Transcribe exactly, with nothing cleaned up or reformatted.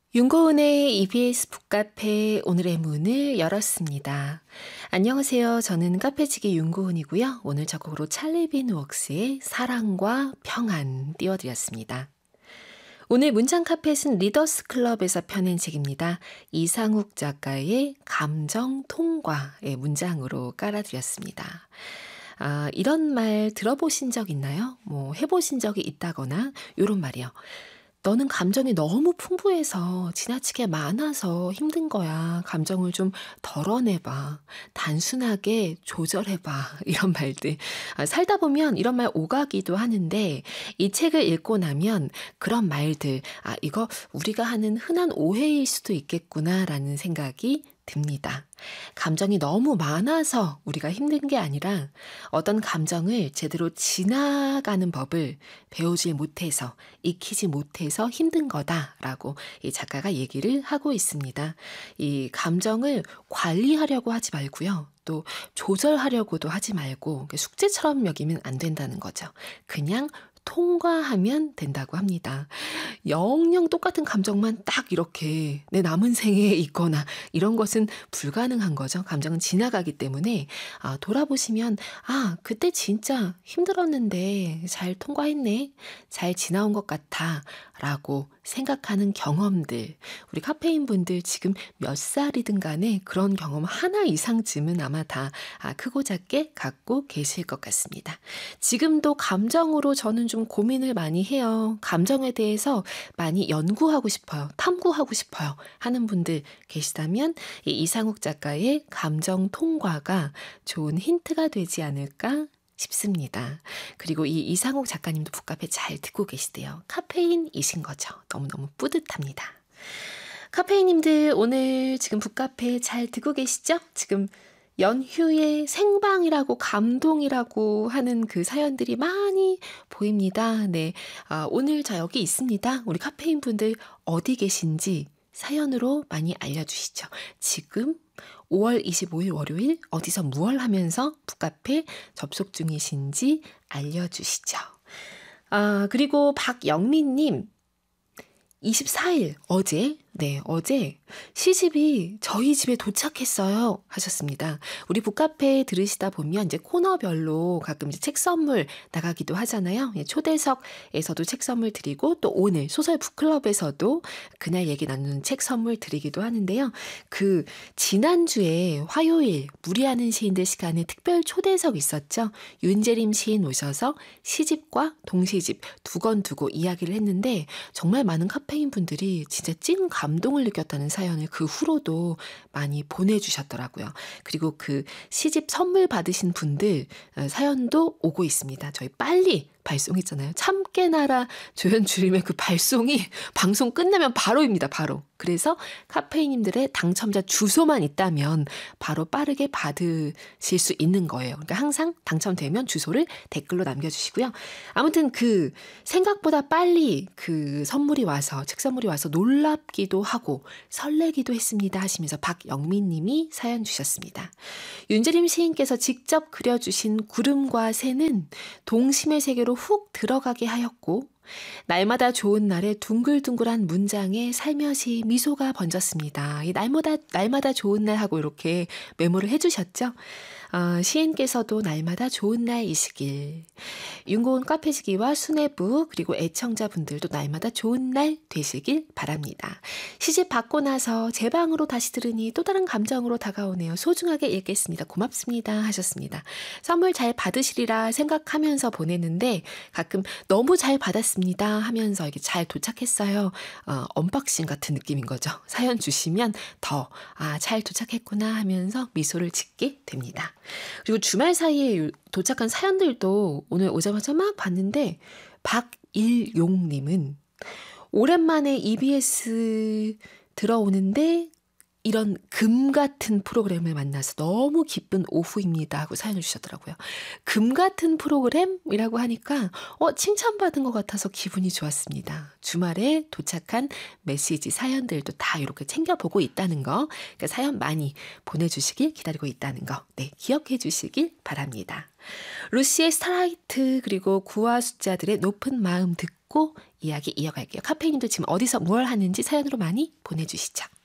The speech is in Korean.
윤고은의 이비에스 북카페 오늘의 문을 열었습니다. 안녕하세요. 저는 카페지기 윤고은이고요. 오늘 작곡으로 찰리빈 웍스의 사랑과 평안 띄워드렸습니다. 오늘 문장 카펫은 리더스 클럽에서 펴낸 책입니다. 이상욱 작가의 감정 통과의 문장으로 깔아드렸습니다. 아, 이런 말 들어보신 적 있나요? 뭐 해보신 적이 있다거나 이런 말이요. 너는 감정이 너무 풍부해서 지나치게 많아서 힘든 거야. 감정을 좀 덜어내봐. 단순하게 조절해봐. 이런 말들. 아, 살다 보면 이런 말 오가기도 하는데 이 책을 읽고 나면 그런 말들, 아, 이거 우리가 하는 흔한 오해일 수도 있겠구나라는 생각이 듭니다. 감정이 너무 많아서 우리가 힘든 게 아니라 어떤 감정을 제대로 지나가는 법을 배우지 못해서, 익히지 못해서 힘든 거다라고 이 작가가 얘기를 하고 있습니다. 이 감정을 관리하려고 하지 말고요. 또 조절하려고도 하지 말고 숙제처럼 여기면 안 된다는 거죠. 그냥 통과하면 된다고 합니다. 영영 똑같은 감정만 딱 이렇게 내 남은 생에 있거나 이런 것은 불가능한 거죠. 감정은 지나가기 때문에 아, 돌아보시면 아, 그때 진짜 힘들었는데 잘 통과했네. 잘 지나온 것 같아. 라고 생각하는 경험들. 우리 카페인 분들 지금 몇 살이든 간에 그런 경험 하나 이상쯤은 아마 다 아, 크고 작게 갖고 계실 것 같습니다. 지금도 감정으로 저는 좀 고민을 많이 해요. 감정에 대해서 많이 연구하고 싶어요. 탐구하고 싶어요. 하는 분들 계시다면 이 이상욱 작가의 감정 통과가 좋은 힌트가 되지 않을까 싶습니다. 그리고 이 이상욱 작가님도 북카페 잘 듣고 계시대요. 카페인이신 거죠. 너무너무 뿌듯합니다. 카페인님들 오늘 지금 북카페 잘 듣고 계시죠? 지금 연휴에 생방이라고 감동이라고 하는 그 사연들이 많이 보입니다. 네, 아, 오늘 저 여기 있습니다. 우리 카페인 분들 어디 계신지 사연으로 많이 알려주시죠. 지금 오월 이십오일 월요일 어디서 무얼 하면서 북카페 접속 중이신지 알려주시죠. 아, 그리고 박영민님 이십사일 어제 네 어제 시집이 저희 집에 도착했어요 하셨습니다. 우리 북카페 들으시다 보면 이제 코너별로 가끔 이제 책 선물 나가기도 하잖아요. 초대석에서도 책 선물 드리고 또 오늘 소설 북클럽에서도 그날 얘기 나누는 책 선물 드리기도 하는데요. 그 지난주에 화요일 무리하는 시인들 시간에 특별 초대석 있었죠. 윤재림 시인 오셔서 시집과 동시집 두 권 두고 이야기를 했는데 정말 많은 카페인 분들이 진짜 찐 감동을 느꼈다는 사연을 그 후로도 많이 보내주셨더라고요. 그리고 그 시집 선물 받으신 분들 사연도 오고 있습니다. 저희 빨리 발송했잖아요. 참깨 나라 조연주림의 그 발송이 방송 끝나면 바로입니다. 바로. 그래서 카페인님들의 당첨자 주소만 있다면 바로 빠르게 받으실 수 있는 거예요. 그러니까 항상 당첨되면 주소를 댓글로 남겨주시고요. 아무튼 그 생각보다 빨리 그 선물이 와서 책 선물이 와서 놀랍기도 하고 설레기도 했습니다 하시면서 박영민 님이 사연 주셨습니다. 윤재림 시인께서 직접 그려주신 구름과 새는 동심의 세계로 훅 들어가게 하였고 날마다 좋은 날에 둥글둥글한 문장에 살며시 미소가 번졌습니다. 이 날마다 날마다 좋은 날 하고 이렇게 메모를 해주셨죠. 어, 시인께서도 날마다 좋은 날이시길. 윤고은 카페지기와 수뇌부 그리고 애청자분들도 날마다 좋은 날 되시길 바랍니다. 시집 받고 나서 제 방으로 다시 들으니 또 다른 감정으로 다가오네요. 소중하게 읽겠습니다. 고맙습니다 하셨습니다. 선물 잘 받으시리라 생각하면서 보내는데 가끔 너무 잘 받았습니다 하면서 이게 잘 도착했어요. 어, 언박싱 같은 느낌인 거죠. 사연 주시면 더 아, 잘 도착했구나 하면서 미소를 짓게 됩니다. 그리고 주말 사이에 도착한 사연들도 오늘 오자마자 막 봤는데 박일용님은 오랜만에 이비에스 들어오는데 이런 금 같은 프로그램을 만나서 너무 기쁜 오후입니다 하고 사연을 주셨더라고요. 금 같은 프로그램이라고 하니까 어, 칭찬받은 것 같아서 기분이 좋았습니다. 주말에 도착한 메시지 사연들도 다 이렇게 챙겨보고 있다는 거, 그러니까 사연 많이 보내주시길 기다리고 있다는 거, 네, 기억해 주시길 바랍니다. 루시의 스타라이트 그리고 구화 숫자들의 높은 마음 듣고 이야기 이어갈게요. 카페인도 지금 어디서 뭘 하는지 사연으로 많이 보내주시죠.